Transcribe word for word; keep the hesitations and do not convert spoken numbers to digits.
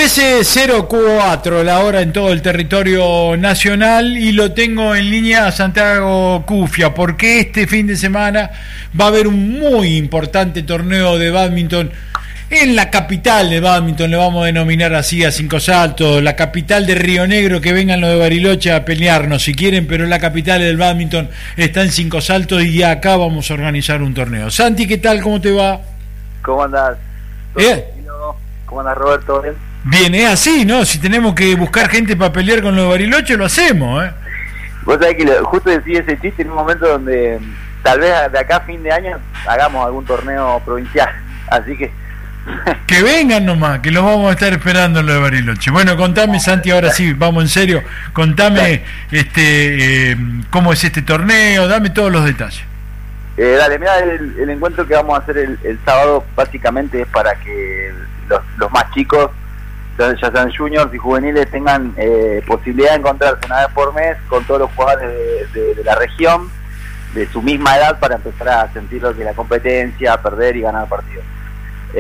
trece cero cuatro la hora en todo el territorio nacional y lo tengo en línea a Santiago Cufia porque este fin de semana va a haber un muy importante torneo de bádminton en la capital de bádminton, le vamos a denominar así a Cinco Saltos, la capital de Río Negro, que vengan los de Bariloche a pelearnos si quieren, pero la capital del bádminton está en Cinco Saltos y acá vamos a organizar un torneo. Santi, ¿qué tal? ¿Cómo te va? ¿Cómo andás? ¿Eh? ¿Cómo andás, Roberto? ¿Bien? Bien, es así, ¿no? Si tenemos que buscar gente para pelear con los de Bariloche, lo hacemos, ¿eh? Vos sabés que lo, justo decís ese chiste en un momento donde tal vez de acá a fin de año hagamos algún torneo provincial, así que... Que vengan nomás, que los vamos a estar esperando los de Bariloche. Bueno, contame, Santi, ahora sí, vamos en serio, contame este eh, cómo es este torneo, dame todos los detalles. Eh, dale, mira, el, el encuentro que vamos a hacer el, el sábado básicamente es para que los, los más chicos, ya sean juniors y juveniles, tengan eh, posibilidad de encontrarse una vez por mes con todos los jugadores de, de, de la región, de su misma edad, para empezar a sentir lo que es la competencia, perder y ganar partidos.